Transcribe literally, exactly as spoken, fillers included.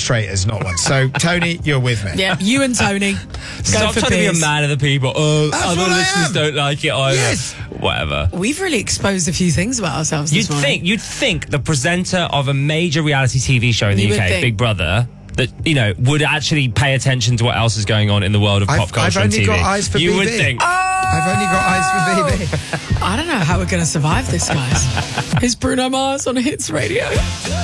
traitors, not one. So, Tony, you're with me. Yeah, you and Tony. Stop trying to be a man of the people. Oh, That's other what I listeners am. don't like it either. Yes. Whatever. We've really exposed a few things about ourselves You'd this morning. think, you'd think the presenter of a major reality T V show in the You U would K, think. Big Brother, that, you know, would actually pay attention to what else is going on in the world of I've- pop culture I've and only T V. got eyes for you B B. would think. I've only got eyes for B B. I don't know how we're going to survive this, guys. Is Bruno Mars on Hits Radio?